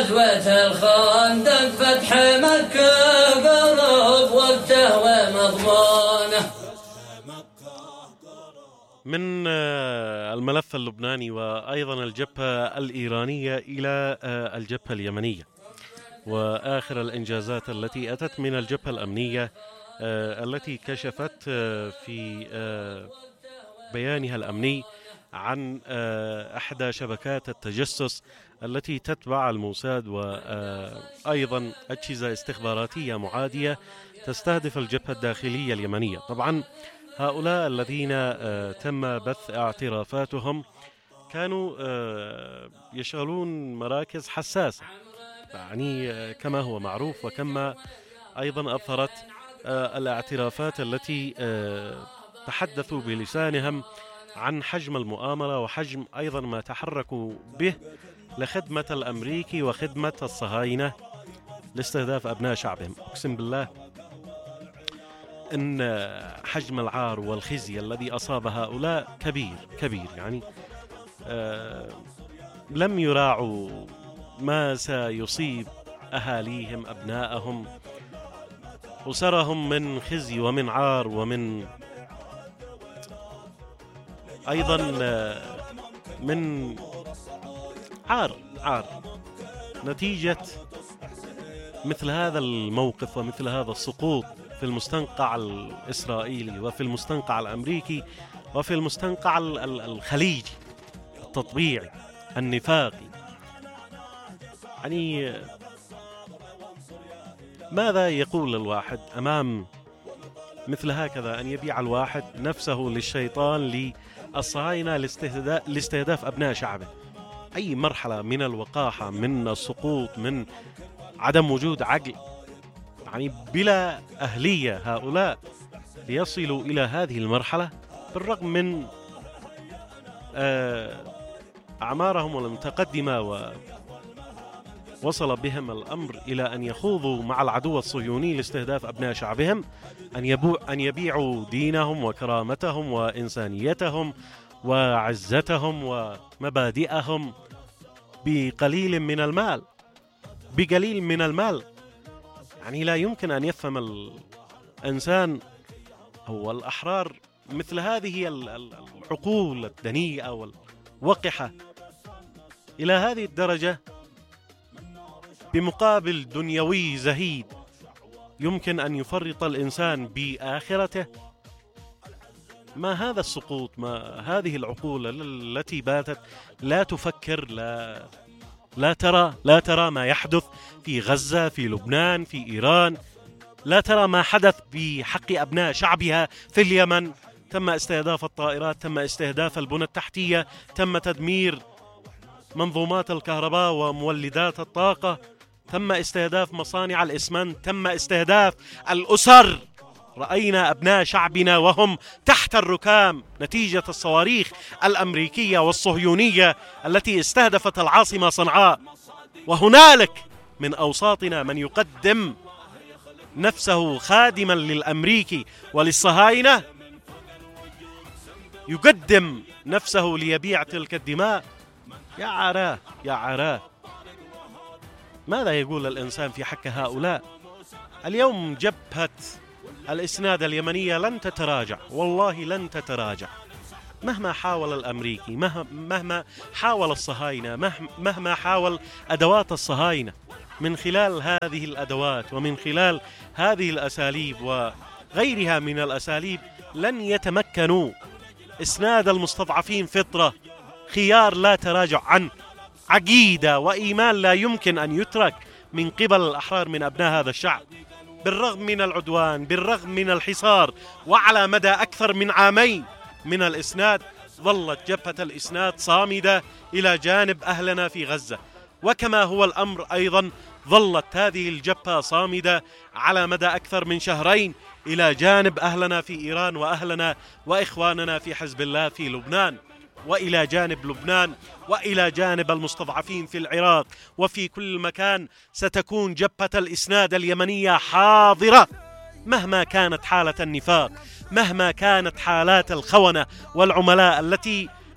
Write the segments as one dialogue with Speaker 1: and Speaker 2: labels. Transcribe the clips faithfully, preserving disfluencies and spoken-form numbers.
Speaker 1: غزوة الخندق فتح مكة قرب وقته ومضمونه.
Speaker 2: من الملف اللبناني وأيضا الجبهة الإيرانية إلى الجبهة اليمنية، وآخر الإنجازات التي أتت من الجبهة الأمنية التي كشفت في بيانها الأمني عن أحدى شبكات التجسس التي تتبع الموساد وأيضا أجهزة استخباراتية معادية تستهدف الجبهة الداخلية اليمنية. طبعا هؤلاء الذين تم بث اعترافاتهم كانوا يشغلون مراكز حساسة، يعني كما هو معروف، وكما أيضا أظهرت الاعترافات التي تحدثوا بلسانهم عن حجم المؤامرة وحجم أيضا ما تحركوا به لخدمة الأمريكي وخدمة الصهاينة لاستهداف أبناء شعبهم. أقسم بالله إن حجم العار والخزي الذي أصاب هؤلاء كبير كبير، يعني آه لم يراعوا ما سيصيب أهاليهم أبناءهم أسرهم من خزي ومن عار ومن أيضا من عار عار نتيجة مثل هذا الموقف ومثل هذا السقوط في المستنقع الإسرائيلي وفي المستنقع الأمريكي وفي المستنقع الخليجي التطبيعي النفاقي. يعني ماذا يقول الواحد أمام مثل هكذا، أن يبيع الواحد نفسه للشيطان للصهاينة لاستهداف أبناء شعبه؟ أي مرحلة من الوقاحة، من السقوط، من عدم وجود عقل، يعني بلا أهلية هؤلاء ليصلوا إلى هذه المرحلة بالرغم من أعمارهم المتقدمة، ووصل بهم الأمر إلى أن يخوضوا مع العدو الصهيوني لاستهداف أبناء شعبهم، أن أن يبيعوا دينهم وكرامتهم وإنسانيتهم وعزتهم ومبادئهم بقليل من المال بقليل من المال. يعني لا يمكن أن يفهم الإنسان أو الأحرار مثل هذه العقول الدنيئة والوقحة إلى هذه الدرجة بمقابل دنيوي زهيد يمكن أن يفرط الإنسان بآخرته. ما هذا السقوط، ما هذه العقول التي باتت لا تفكر، لا لا ترى لا ترى ما يحدث في غزة، في لبنان، في إيران، لا ترى ما حدث بحق أبناء شعبها في اليمن. تم استهداف الطائرات، تم استهداف البنى التحتية، تم تدمير منظومات الكهرباء ومولدات الطاقة، تم استهداف مصانع الإسمنت، تم استهداف الأسر. رأينا أبناء شعبنا وهم تحت الركام نتيجة الصواريخ الأمريكية والصهيونية التي استهدفت العاصمة صنعاء. وهنالك من أوساطنا من يقدم نفسه خادما للأمريكي وللصهاينة، يقدم نفسه ليبيع تلك الدماء. يا عراه يا عراه، ماذا يقول الإنسان في حق هؤلاء؟ اليوم جبهة الإسناد اليمنية لن تتراجع، والله لن تتراجع، مهما حاول الأمريكي، مهما حاول الصهاينة، مهما حاول أدوات الصهاينة من خلال هذه الأدوات ومن خلال هذه الأساليب وغيرها من الأساليب، لن يتمكنوا. إسناد المستضعفين فطرة، خيار لا تراجع عنه، عقيدة وإيمان لا يمكن أن يترك من قبل الأحرار من أبناء هذا الشعب، بالرغم من العدوان، بالرغم من الحصار، وعلى مدى أكثر من عامين من الإسناد ظلت جبهة الإسناد صامدة إلى جانب أهلنا في غزة. وكما هو الأمر أيضا ظلت هذه الجبهة صامدة على مدى أكثر من شهرين إلى جانب أهلنا في إيران وأهلنا وإخواننا في حزب الله في لبنان، وإلى جانب لبنان، وإلى جانب المستضعفين في العراق وفي كل مكان. ستكون جبهة الإسناد اليمنية حاضرة مهما كانت حالة النفاق، مهما كانت حالات الخونة والعملاء التي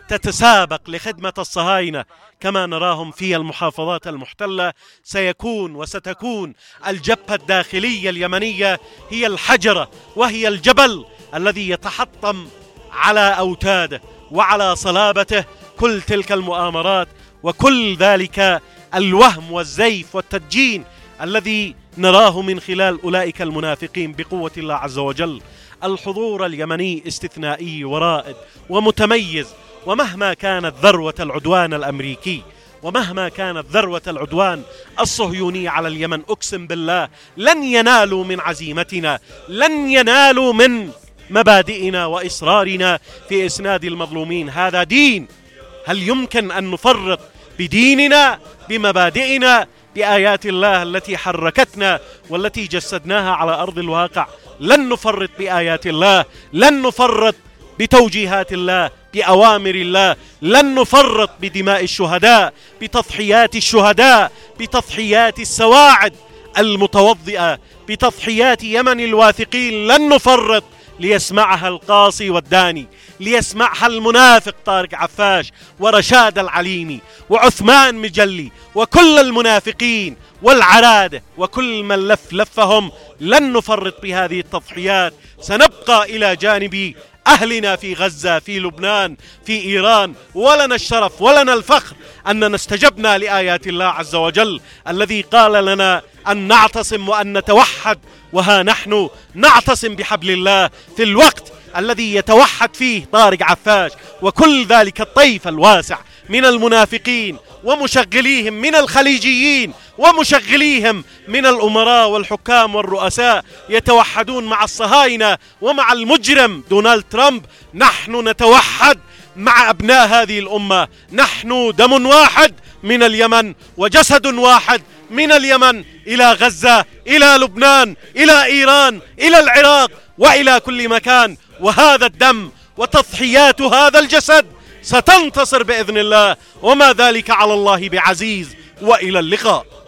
Speaker 2: تتسابق لخدمة الصهاينة كما نراهم في المحافظات المحتلة، سيكون وستكون الجبهة الداخلية اليمنية هي الحجرة وهي الجبل الذي يتحطم على أوتاده وعلى صلابته كل تلك المؤامرات وكل ذلك الوهم والزيف والتدجين الذي نراه من خلال أولئك المنافقين بقوة الله عز وجل. الحضور اليمني استثنائي ورائد ومتميز، ومهما كانت ذروة العدوان الأمريكي ومهما كانت ذروة العدوان الصهيوني على اليمن، أقسم بالله لن ينالوا من عزيمتنا، لن ينالوا من مبادئنا وإصرارنا في إسناد المظلومين. هذا دين، هل يمكن أن نفرط بديننا بمبادئنا بآيات الله التي حركتنا والتي جسدناها على أرض الواقع؟ لن نفرط بآيات الله، لن نفرط بتوجيهات الله، بأوامر الله، لن نفرط بدماء الشهداء، بتضحيات الشهداء، بتضحيات السواعد المتوضئة، بتضحيات يمن الواثقين. لن نفرط ليسمعها القاصي والداني، ليسمعها المنافق طارق عفاش ورشاد العليمي وعثمان مجلي وكل المنافقين والعرادة وكل من لف لفهم. لن نفرط بهذه التضحيات، سنبقى إلى جانب أهلنا في غزة، في لبنان، في إيران، ولنا الشرف ولنا الفخر أننا استجبنا لآيات الله عز وجل الذي قال لنا أن نعتصم وأن نتوحد، وها نحن نعتصم بحبل الله في الوقت الذي يتوحد فيه طارق عفاش وكل ذلك الطيف الواسع من المنافقين ومشغليهم من الخليجيين ومشغليهم من الأمراء والحكام والرؤساء يتوحدون مع الصهاينة ومع المجرم دونالد ترامب. نحن نتوحد مع أبناء هذه الأمة، نحن دم واحد من اليمن وجسد واحد من اليمن إلى غزة، إلى لبنان، إلى إيران، إلى العراق وإلى كل مكان. وهذا الدم وتضحيات هذا الجسد ستنتصر بإذن الله، وما ذلك على الله بعزيز. وإلى اللقاء.